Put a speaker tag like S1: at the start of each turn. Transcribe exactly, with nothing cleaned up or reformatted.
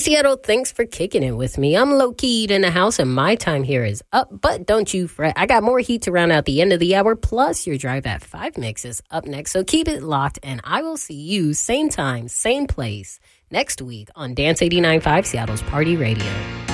S1: Seattle, thanks for kicking it with me. I'm low-keyed in the house and my time here is up, but don't you fret. I got more heat to round out the end of the hour, plus your Drive at five mix is up next, so keep it locked and I will see you same time, same place next week on Dance eighty-nine point five, Seattle's Party Radio.